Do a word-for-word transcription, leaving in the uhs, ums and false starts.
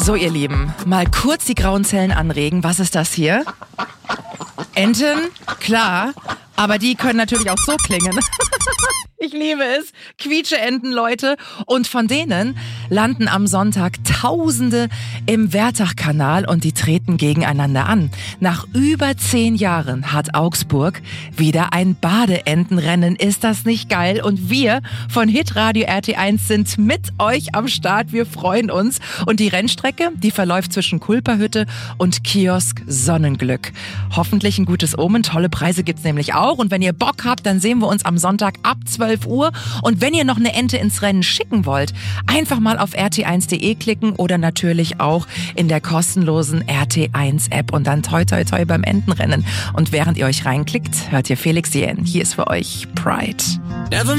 So, ihr Lieben, mal kurz die grauen Zellen anregen. Was ist das hier? Enten? Klar, aber die können natürlich auch so klingen. Ich liebe es. Quietscheenten, Leute. Und von denen landen am Sonntag Tausende im Werdach-Kanal und die treten gegeneinander an. Nach über zehn Jahren hat Augsburg wieder ein Badeentenrennen. Ist das nicht geil? Und wir von Hitradio R T eins sind mit euch am Start. Wir freuen uns. Und die Rennstrecke, die verläuft zwischen Kulperhütte und Kiosk Sonnenglück. Hoffentlich ein gutes Omen. Tolle Preise gibt's nämlich auch. Und wenn ihr Bock habt, dann sehen wir uns am Sonntag ab zwölf Uhr. Und wenn ihr noch eine Ente ins Rennen schicken wollt, einfach mal auf r t eins punkt de klicken oder natürlich auch in der kostenlosen R T eins App und dann toi toi toi beim Entenrennen. Und während ihr euch reinklickt, hört ihr Felix Jähn. Hier ist für euch Pride. Never